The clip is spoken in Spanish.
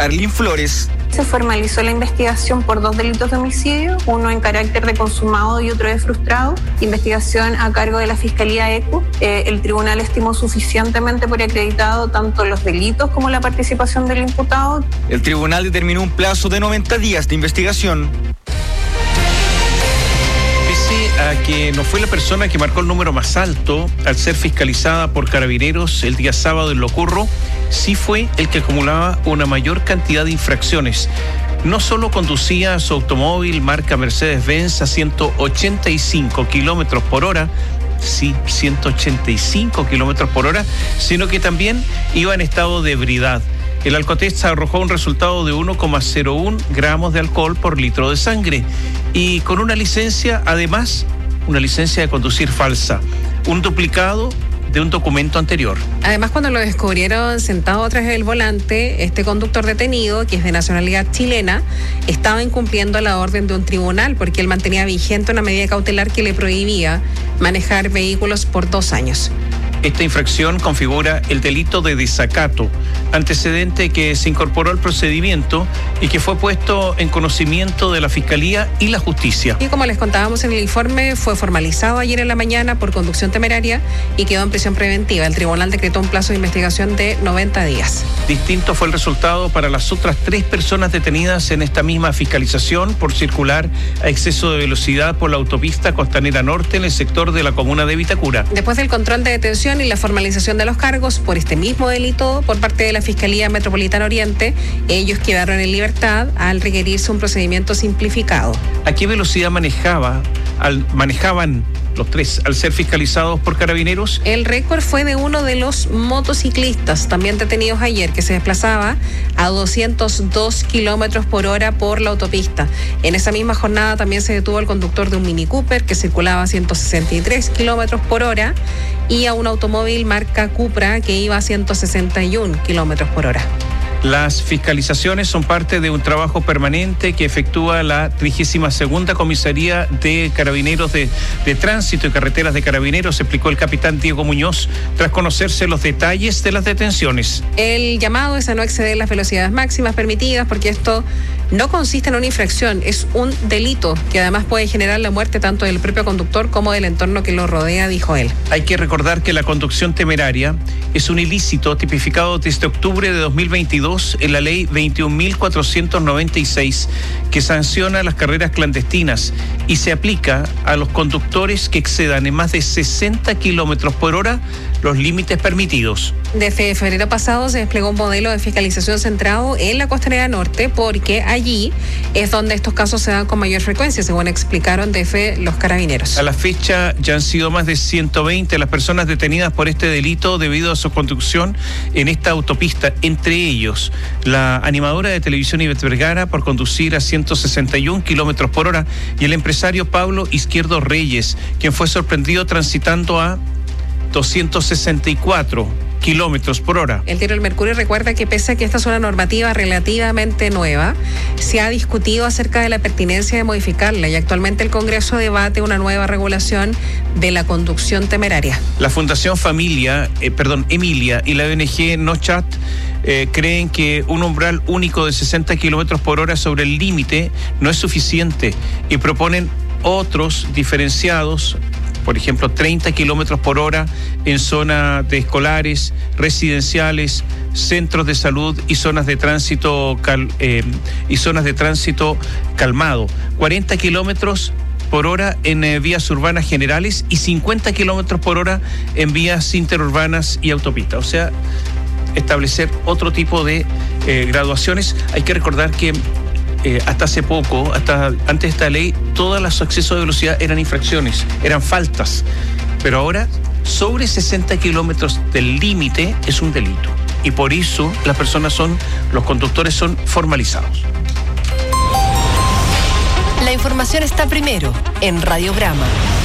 Arlín Flores. Se formalizó la investigación por 2 delitos de homicidio, uno en carácter de consumado y otro de frustrado. Investigación a cargo de la Fiscalía ECU. El tribunal estimó suficientemente por acreditado tanto los delitos como la participación del imputado. El tribunal determinó un plazo de 90 días de investigación. A que no fue la persona que marcó el número más alto al ser fiscalizada por Carabineros el día sábado en Locurro, sí fue el que acumulaba una mayor cantidad de infracciones. No solo conducía su automóvil marca Mercedes-Benz a 185 kilómetros por hora, sí, 185 kilómetros por hora, sino que también iba en estado de ebriedad. El alcotest arrojó un resultado de 1,01 gramos de alcohol por litro de sangre y con una licencia, además, una licencia de conducir falsa, un duplicado de un documento anterior. Además, cuando lo descubrieron sentado tras el volante, este conductor detenido, que es de nacionalidad chilena, estaba incumpliendo la orden de un tribunal porque él mantenía vigente una medida cautelar que le prohibía manejar vehículos por 2 años. Esta infracción configura el delito de desacato, antecedente que se incorporó al procedimiento y que fue puesto en conocimiento de la Fiscalía y la Justicia. Y como les contábamos en el informe, fue formalizado ayer en la mañana por conducción temeraria y quedó en prisión preventiva. El tribunal decretó un plazo de investigación de 90 días. Distinto fue el resultado para las otras 3 personas detenidas en esta misma fiscalización por circular a exceso de velocidad por la autopista Costanera Norte en el sector de la comuna de Vitacura. Después del control de detención y la formalización de los cargos por este mismo delito por parte de la Fiscalía Metropolitana Oriente, ellos quedaron en libertad al requerirse un procedimiento simplificado. ¿A qué velocidad manejaban los 3 al ser fiscalizados por Carabineros? El récord fue de uno de los motociclistas, también detenidos ayer, que se desplazaba a 202 kilómetros por hora por la autopista. En esa misma jornada también se detuvo el conductor de un Mini Cooper que circulaba a 163 kilómetros por hora y a un automóvil marca Cupra que iba a 161 kilómetros por hora. Las fiscalizaciones son parte de un trabajo permanente que efectúa la 32ª Comisaría de Carabineros de Tránsito y Carreteras de Carabineros, explicó el capitán Diego Muñoz, tras conocerse los detalles de las detenciones. El llamado es a no exceder las velocidades máximas permitidas porque esto no consiste en una infracción, es un delito que además puede generar la muerte tanto del propio conductor como del entorno que lo rodea, dijo él. Hay que recordar que la conducción temeraria es un ilícito tipificado desde octubre de 2022 en la ley 21.496 que sanciona las carreras clandestinas y se aplica a los conductores que excedan en más de 60 kilómetros por hora los límites permitidos. Desde febrero pasado se desplegó un modelo de fiscalización centrado en la Costanera Norte porque allí es donde estos casos se dan con mayor frecuencia, según explicaron desde los Carabineros. A la fecha ya han sido más de 120 las personas detenidas por este delito debido a su conducción en esta autopista, entre ellos la animadora de televisión Ivette Vergara por conducir a 161 kilómetros por hora y el empresario Pablo Izquierdo Reyes, quien fue sorprendido transitando a 264 kilómetros por hora. El diario El Mercurio recuerda que pese a que esta es una normativa relativamente nueva, se ha discutido acerca de la pertinencia de modificarla y actualmente el Congreso debate una nueva regulación de la conducción temeraria. La Fundación Emilia y la ONG NoChat creen que un umbral único de 60 kilómetros por hora sobre el límite no es suficiente y proponen otros diferenciados, por ejemplo, 30 kilómetros por hora en zonas de escolares, residenciales, centros de salud y zonas de tránsito calmado. 40 kilómetros por hora en vías urbanas generales y 50 kilómetros por hora en vías interurbanas y autopistas. O sea, establecer otro tipo de graduaciones. Hay que recordar que hasta hace poco, hasta antes de esta ley, todos los excesos de velocidad eran infracciones, eran faltas. Pero ahora, sobre 60 kilómetros del límite es un delito. Y por eso los conductores son formalizados. La información está primero en Radiograma.